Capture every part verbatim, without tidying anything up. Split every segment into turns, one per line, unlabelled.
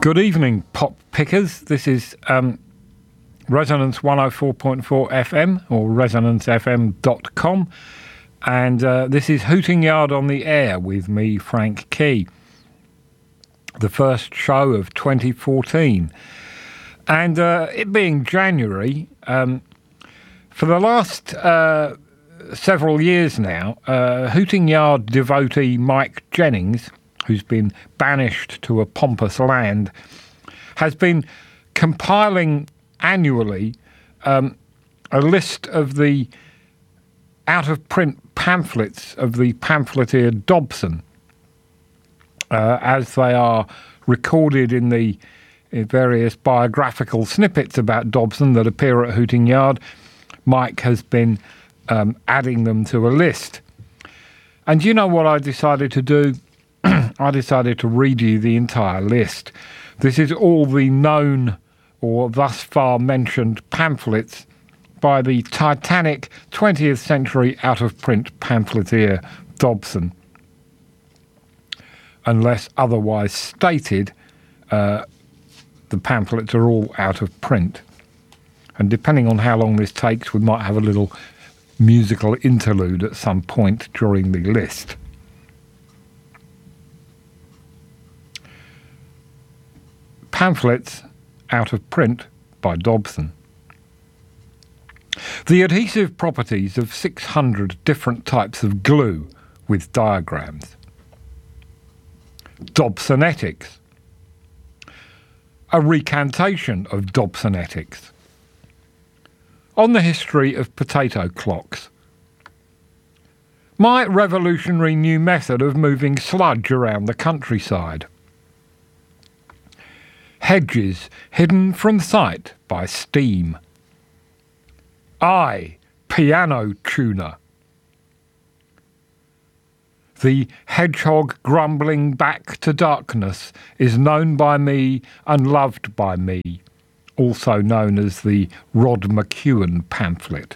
Good evening, pop pickers. This is um, Resonance one oh four point four F M or resonance f m dot com, and uh, this is Hooting Yard on the Air with me, Frank Key. The first show of twenty fourteen. And uh, it being January, um, for the last uh, several years now, uh, Hooting Yard devotee Mike Jennings, who's been banished to a pompous land, has been compiling annually um, a list of the out-of-print pamphlets of the pamphleteer Dobson, uh, as they are recorded in the in various biographical snippets about Dobson that appear at Hooting Yard. Mike has been um, adding them to a list. And you know what I decided to do? I decided to read you the entire list. This is all the known or thus far mentioned pamphlets by the titanic twentieth century out-of-print pamphleteer Dobson. Unless otherwise stated, uh, the pamphlets are all out of print. And depending on how long this takes, we might have a little musical interlude at some point during the list. Pamphlets out of print by Dobson. The adhesive properties of six hundred different types of glue with diagrams. Dobsonetics. A recantation of Dobsonetics. On the history of potato clocks. My revolutionary new method of moving sludge around the countryside. Hedges hidden from sight by steam. I, piano tuner. The hedgehog grumbling back to darkness is known by me and loved by me, also known as the Rod McEwen pamphlet.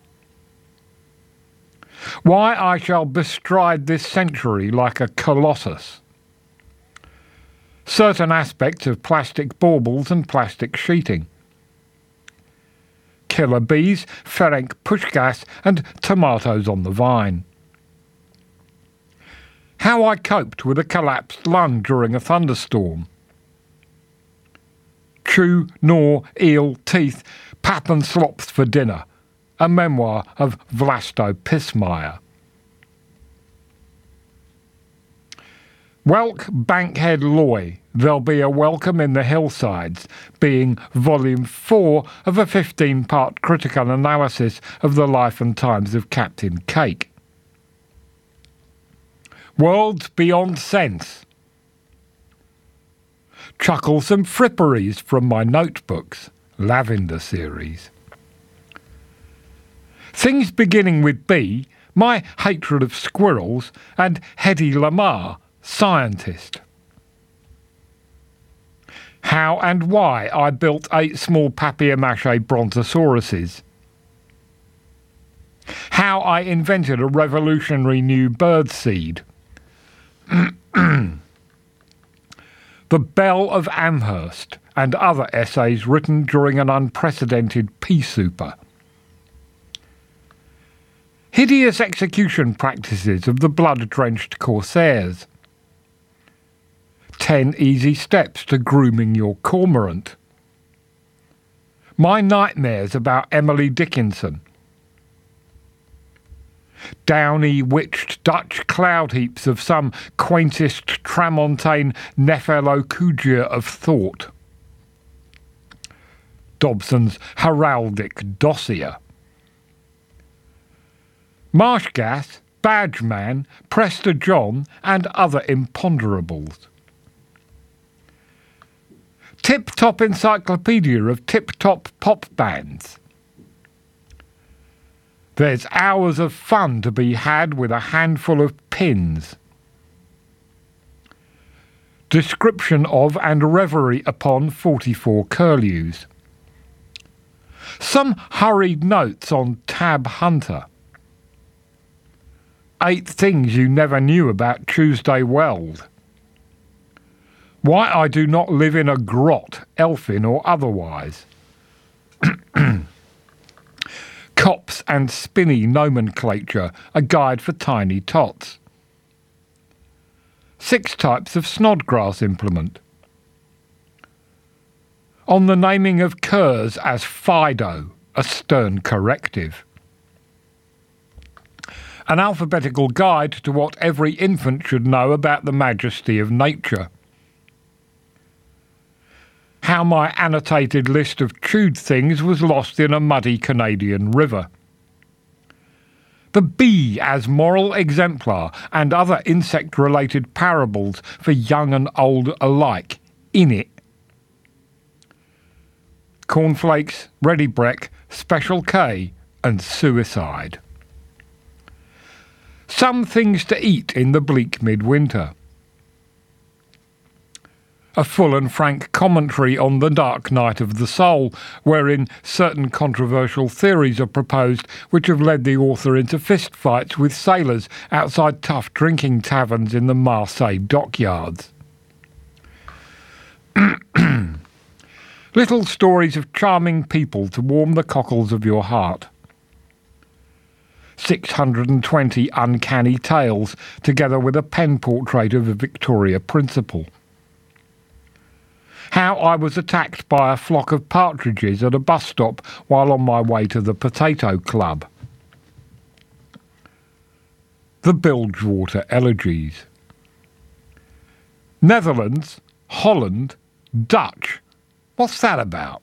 Why I shall bestride this century like a colossus. Certain aspects of plastic baubles and plastic sheeting. Killer bees, Ferenc Pushkas and tomatoes on the vine. How I coped with a collapsed lung during a thunderstorm. Chew, gnaw, eel, teeth, pap and slops for dinner. A memoir of Vlasto Pissmeyer. Welk Bankhead Loy, There'll Be a Welcome in the Hillsides, being volume four of a fifteen-part critical analysis of the life and times of Captain Cake. Worlds Beyond Sense. Chucklesome fripperies from my notebooks, Lavender series. Things beginning with B, my hatred of squirrels, and Hedy Lamarr, scientist. How and why I built eight small papier-mâché brontosauruses. How I invented a revolutionary new bird seed. The Bell of Amherst and other essays written during an unprecedented pea super. Hideous execution practices of the blood-drenched corsairs. Ten easy steps to grooming your cormorant. My nightmares about Emily Dickinson. Downy witched Dutch cloud heaps of some quaintest tramontane nephalocugia of thought. Dobson's heraldic dossier. Marsh gas, Badge Man, Prester John, and other imponderables. Tip-top encyclopedia of tip-top pop bands. There's hours of fun to be had with a handful of pins. Description of and reverie upon forty-four curlews. Some hurried notes on Tab Hunter. Eight things you never knew about Tuesday Weld. Why I do not live in a grot, elfin or otherwise. Copse and Spinney nomenclature, a guide for tiny tots. Six types of snodgrass implement. On the naming of curs as Fido, a stern corrective. An alphabetical guide to what every infant should know about the majesty of nature. How my annotated list of chewed things was lost in a muddy Canadian river. The bee as moral exemplar and other insect-related parables for young and old alike in it. Cornflakes, Ready Brek, Special K and suicide. Some things to eat in the bleak midwinter. A full and frank commentary on the dark night of the soul, wherein certain controversial theories are proposed which have led the author into fistfights with sailors outside tough drinking taverns in the Marseille dockyards. Little stories of charming people to warm the cockles of your heart. six hundred twenty uncanny tales, together with a pen portrait of a Victoria principal. How I was attacked by a flock of partridges at a bus stop while on my way to the Potato Club. The Bilgewater Elegies. Netherlands, Holland, Dutch. What's that about?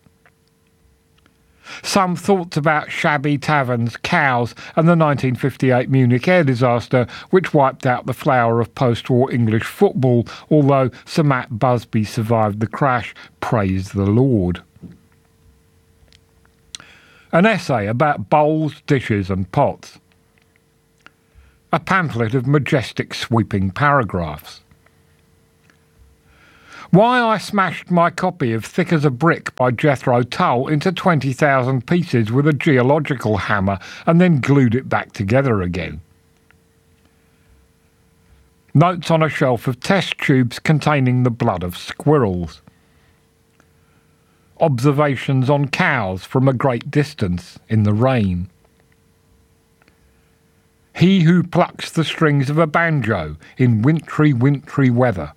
Some thoughts about shabby taverns, cows and the nineteen fifty-eight Munich air disaster, which wiped out the flower of post-war English football, although Sir Matt Busby survived the crash, praise the Lord. An essay about bowls, dishes and pots. A pamphlet of majestic sweeping paragraphs. Why I smashed my copy of Thick as a Brick by Jethro Tull into twenty thousand pieces with a geological hammer and then glued it back together again. Notes on a shelf of test tubes containing the blood of squirrels. Observations on cows from a great distance in the rain. He who plucks the strings of a banjo in wintry, wintry weather.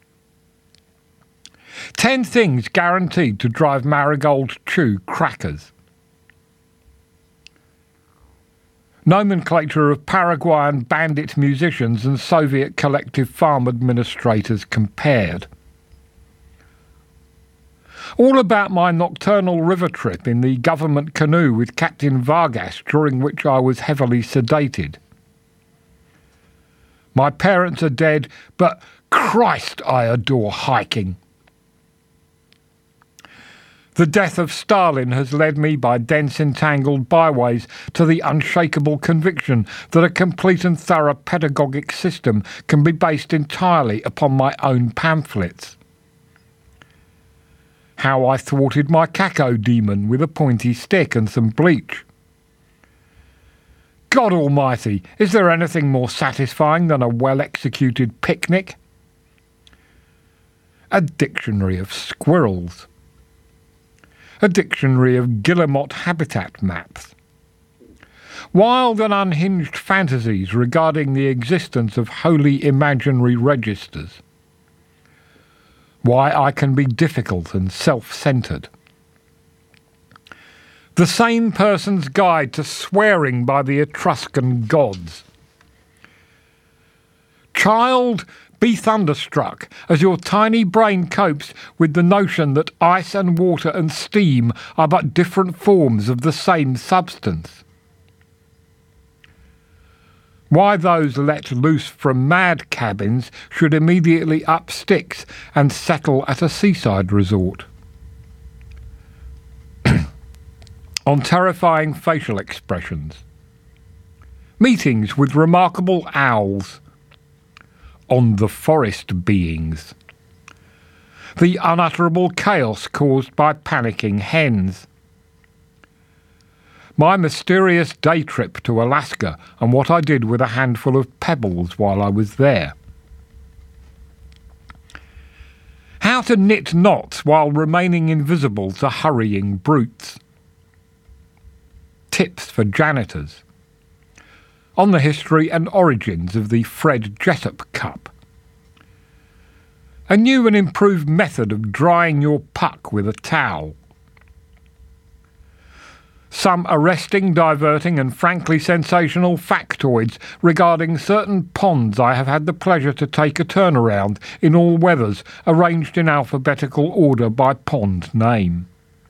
Ten things guaranteed to drive Marigold Chew crackers. Nomenclature of Paraguayan bandit musicians and Soviet collective farm administrators compared. All about my nocturnal river trip in the government canoe with Captain Vargas, during which I was heavily sedated. My parents are dead, but Christ, I adore hiking. The death of Stalin has led me by dense entangled byways to the unshakable conviction that a complete and thorough pedagogic system can be based entirely upon my own pamphlets. How I thwarted my caco demon with a pointy stick and some bleach. God Almighty, is there anything more satisfying than a well-executed picnic? A dictionary of squirrels. A dictionary of guillemot habitat maps. Wild and unhinged fantasies regarding the existence of holy imaginary registers. Why I can be difficult and self-centred. The Sane Person's Guide to Swearing by the Etruscan Gods. Child, be thunderstruck as your tiny brain copes with the notion that ice and water and steam are but different forms of the same substance. Why those let loose from mad cabins should immediately up sticks and settle at a seaside resort. On terrifying facial expressions. Meetings with remarkable owls. On the forest beings. The unutterable chaos caused by panicking hens. My mysterious day trip to Alaska and what I did with a handful of pebbles while I was there. How to knit knots while remaining invisible to hurrying brutes. Tips for janitors. On the history and origins of the Fred Jessup Cup. A new and improved method of drying your puck with a towel. Some arresting, diverting and frankly sensational factoids regarding certain ponds I have had the pleasure to take a turnaround in all weathers, arranged in alphabetical order by pond name.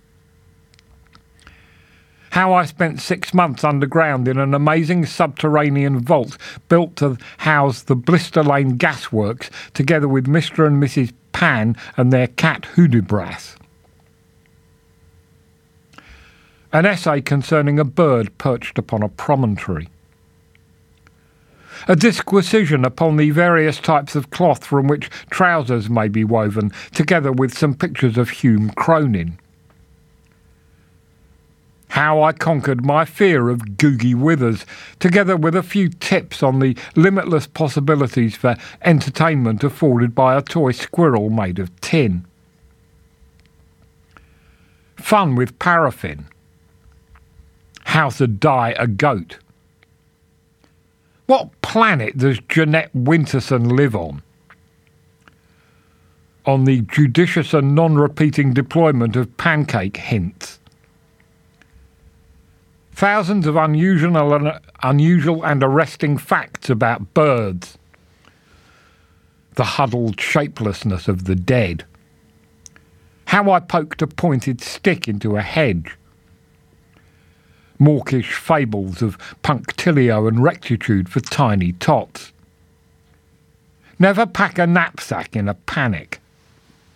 How I spent six months underground in an amazing subterranean vault built to house the Blister Lane gasworks, together with Mister and Missus Pan and their cat Hudibras. An essay concerning a bird perched upon a promontory. A disquisition upon the various types of cloth from which trousers may be woven, together with some pictures of Hume Cronin. How I conquered my fear of Googie Withers, together with a few tips on the limitless possibilities for entertainment afforded by a toy squirrel made of tin. Fun with paraffin. How to dye a goat. What planet does Jeanette Winterson live on? On the judicious and non-repeating deployment of pancake hints. Thousands of unusual and, unusual and arresting facts about birds. The huddled shapelessness of the dead. How I poked a pointed stick into a hedge. Mawkish fables of punctilio and rectitude for tiny tots. Never pack a knapsack in a panic.